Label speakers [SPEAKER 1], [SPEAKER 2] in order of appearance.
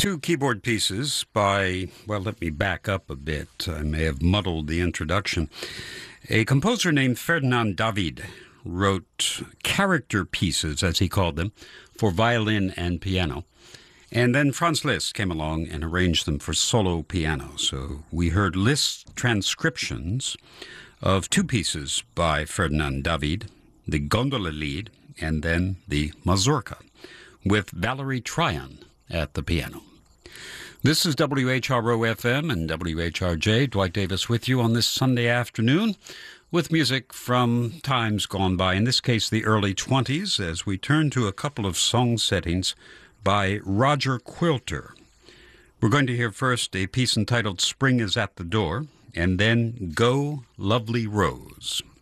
[SPEAKER 1] Two keyboard pieces by, well, let me back up a bit. I may have muddled the introduction. A composer named Ferdinand David wrote character pieces, as he called them, for violin and piano. And then Franz Liszt came along and arranged them for solo piano. So we heard Liszt's transcriptions of two pieces by Ferdinand David, the Gondola-Lied and then the Mazurka, with Valerie Tryon at the piano. This is WHRO-FM and WHRJ. Dwight Davis with you on this Sunday afternoon with music from times gone by, in this case the early 20s, as we turn to a couple of song settings by Roger Quilter. We're going to hear first a piece entitled Spring is at the Door, and then Go, Lovely Rose.